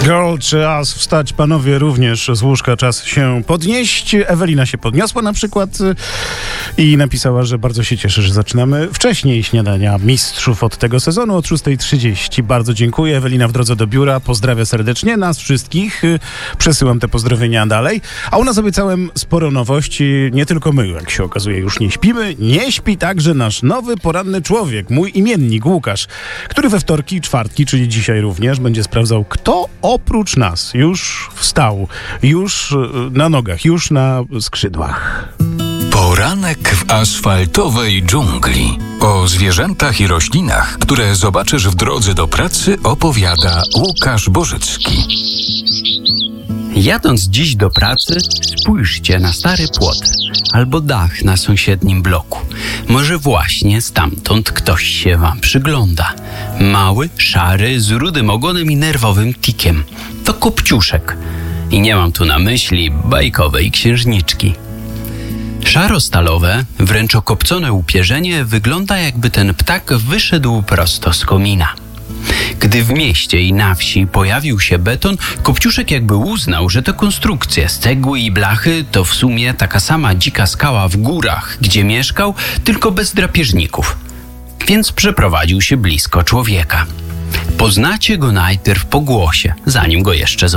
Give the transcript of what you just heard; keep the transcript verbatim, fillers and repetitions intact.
Girl, czas wstać, panowie, również z łóżka czas się podnieść. Ewelina się podniosła na przykład i napisała, że bardzo się cieszy, że zaczynamy wcześniej śniadania mistrzów od tego sezonu, od szósta trzydzieści. Bardzo dziękuję. Ewelina w drodze do biura pozdrawia serdecznie nas wszystkich. Przesyłam te pozdrowienia dalej. A u nas obiecałem sporo nowości. Nie tylko my, jak się okazuje, już nie śpimy. Nie śpi także nasz nowy poranny człowiek, mój imiennik Łukasz, który we wtorki i czwartki, czyli dzisiaj również, będzie sprawdzał, kto oprócz nas już wstał, już na nogach, już na skrzydłach. Poranek w asfaltowej dżungli. O zwierzętach i roślinach, które zobaczysz w drodze do pracy, opowiada Łukasz Bożycki. Jadąc dziś do pracy, spójrzcie na stary płot albo dach na sąsiednim bloku. Może właśnie stamtąd ktoś się wam przygląda. Mały, szary, z rudym ogonem i nerwowym tikiem. To Kopciuszek. I nie mam tu na myśli bajkowej księżniczki. Szaro-stalowe, wręcz okopcone upierzenie wygląda, jakby ten ptak wyszedł prosto z komina. Gdy w mieście i na wsi pojawił się beton, Kopciuszek jakby uznał, że te konstrukcje z cegły i blachy to w sumie taka sama dzika skała w górach, gdzie mieszkał, tylko bez drapieżników. Więc przeprowadził się blisko człowieka. Poznacie go najpierw po głosie, zanim go jeszcze zobaczycie.